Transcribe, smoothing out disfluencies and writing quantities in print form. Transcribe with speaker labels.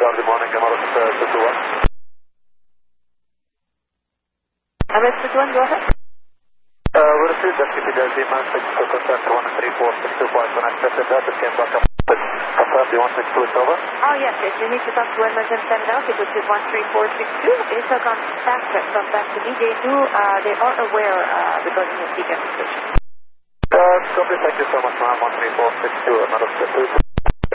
Speaker 1: Good morning, Emirates 221.
Speaker 2: Emirates 221, go ahead.
Speaker 1: We received the FTP message to contact 134-625 when accepted that. It came back up with confirm the 162 is over.
Speaker 2: Oh, yes, yes. You need to talk to emergency terminal, which is 13462. Initial contact from back to me. They are aware regarding the speaker situation.
Speaker 1: Copy, thank you so much, ma'am. 13462, Emirates 221.